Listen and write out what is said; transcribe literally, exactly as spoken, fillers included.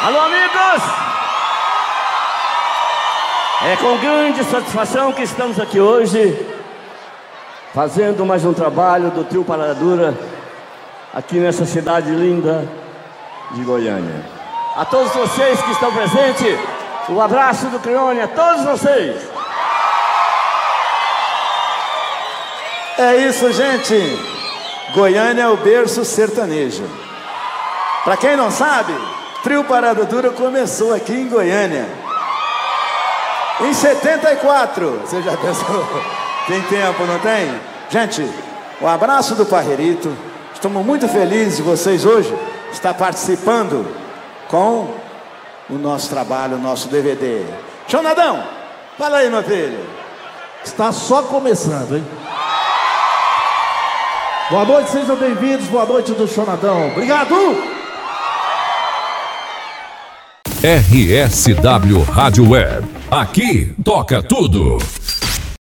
Alô, amigos! É com grande satisfação que estamos aqui hoje, fazendo mais um trabalho do Trio Parada Dura, aqui nessa cidade linda de Goiânia. A todos vocês que estão presentes, o abraço do Crione a todos vocês. É isso, gente. Goiânia é o berço sertanejo. Pra quem não sabe, Trio Parada Dura começou aqui em Goiânia em setenta e quatro. Você já pensou? Tem tempo, não tem? Gente, um abraço do Parreirito. Estamos muito felizes de vocês hoje estar participando com o nosso trabalho, o nosso D V D. Jonadão, fala aí, meu filho. Está só começando, hein? Boa noite, sejam bem-vindos. Boa noite do Jonadão. Obrigado! R S W Rádio Web. Aqui toca tudo.